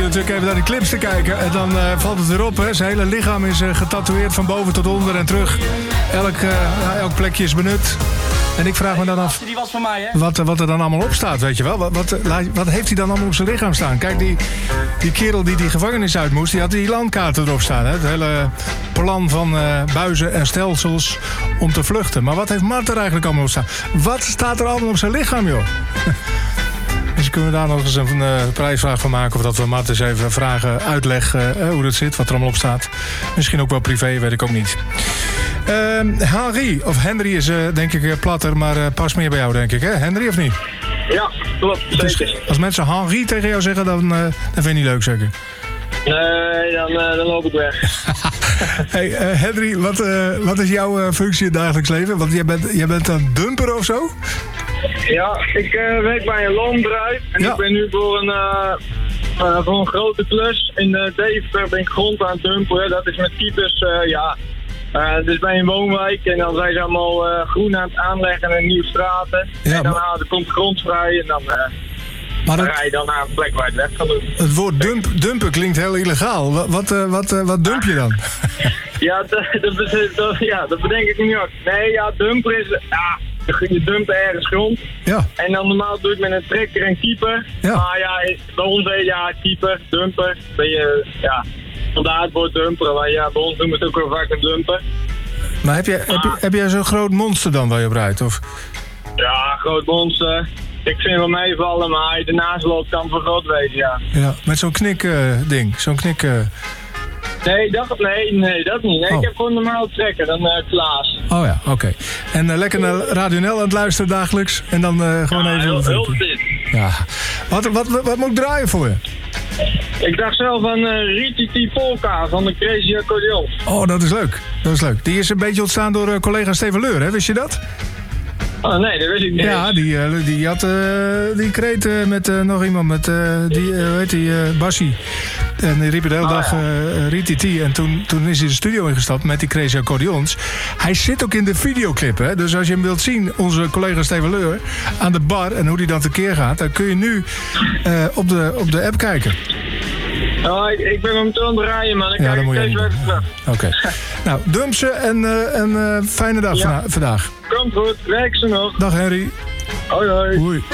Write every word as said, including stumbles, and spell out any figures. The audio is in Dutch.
Natuurlijk even naar die clips te kijken en dan uh, valt het weer op. Hè. Zijn hele lichaam is uh, getatoeëerd van boven tot onder en terug. Elk, uh, ja, elk plekje is benut. En ik vraag me dan af die was van mij, hè? Wat, wat er dan allemaal op staat, weet je wel. Wat, wat, wat heeft hij dan allemaal op zijn lichaam staan? Kijk, die, die kerel die die gevangenis uit moest, die had die landkaarten erop staan. Hè. Het hele plan van uh, buizen en stelsels om te vluchten. Maar wat heeft Mart er eigenlijk allemaal op staan? Wat staat er allemaal op zijn lichaam, joh? Dus kunnen we daar nog eens een uh, prijsvraag van maken. Of dat we Mart eens even vragen, uitleg uh, hoe dat zit, wat er allemaal op staat. Misschien ook wel privé, weet ik ook niet. Uh, Henry, of Henry is uh, denk ik uh, platter, maar uh, past meer bij jou, denk ik, hè? Henry, of niet? Ja, klopt. Dus als mensen Henry tegen jou zeggen, dan, uh, dan vind je niet leuk, zeker? Nee, dan, uh, dan loop ik weg. Hey, uh, Henry, wat, uh, wat is jouw uh, functie in het dagelijks leven? Want jij bent, jij bent een dumper of zo? Ja, ik uh, werk bij een loonbedrijf en ja. ik ben nu voor een, uh, uh, voor een grote klus in uh, Deventer ben ik grond aan het dumpen. Dat is met keepers, uh, ja, uh, dus bij een woonwijk en dan zijn ze allemaal uh, groen aan het aanleggen en nieuwe straten. Ja, en dan maar... uh, komt grond vrij en dan, uh, maar dat... dan rij je dan naar een plek waar je het weg kan doen. Het woord dump, dumpen klinkt heel illegaal. Wat, wat, uh, wat, uh, wat dump je dan? Ja, dat, dat, dat, ja, dat bedenk ik niet ook. Nee, ja, dumper is... Ja, je dumpt ergens grond. Ja. En dan normaal doe je het met een trekker en keeper. Ja. Maar ja, bij ons heet ja, keeper, dumper. Ben je, ja, vandaar het woord dumper. Maar ja, bij ons noemen we het ook wel vaak een dumper. Maar heb, je, maar, heb, je, heb jij zo'n groot monster dan waar je op rijdt? Of? Ja, groot monster. Ik vind wel meevallen, maar als je ernaast loopt kan het wel groot wezen, ja. Ja, met zo'n knik uh, ding, zo'n knik... Uh... Nee, dat, nee, nee, dat niet. Nee, oh. Ik heb gewoon een normaal trekker, een uh, Klaas. Oh ja, oké. Okay. En uh, lekker naar Radio N L aan het luisteren dagelijks. En dan uh, gewoon ja, even... Heel, heel dit. Ja. Wat, wat, wat, wat moet ik draaien voor je? Ik dacht zelf aan uh, Rititi Polka van de Crazy Accordion. Oh, dat is leuk. Dat is leuk. Die is een beetje ontstaan door uh, collega Steven Leur, hè? Wist je dat? Oh nee, dat wist ik niet. Ja, die, uh, die had uh, die kreet uh, met uh, nog iemand, met uh, die, uh, hoe heet die, uh, Bassie. En die riep de hele oh, dag ja. uh, Rititi. En toen, toen is hij de studio ingestapt met die Crazy Accordions. Hij zit ook in de videoclip, hè. Dus als je hem wilt zien, onze collega Steven Leur, aan de bar en hoe die dan tekeer gaat, dan kun je nu uh, op, de, op de app kijken. Oh, ik, ik ben hem te aan het draaien, man. Ik ja, kijk dat moet je niet doen. Oké. Okay. Nou, dump ze en uh, een uh, fijne dag ja. vandaag. Komt goed, werk ze nog. Dag Henry. Hoi hoi. Hoi.